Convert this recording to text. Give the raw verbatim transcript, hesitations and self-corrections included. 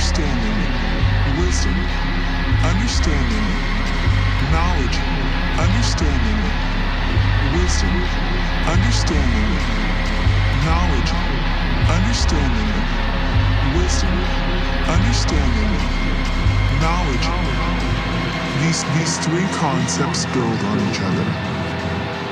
understanding, wisdom, understanding, knowledge, understanding, wisdom, understanding, knowledge, understanding, wisdom, understanding, knowledge. These, these three concepts build on each other.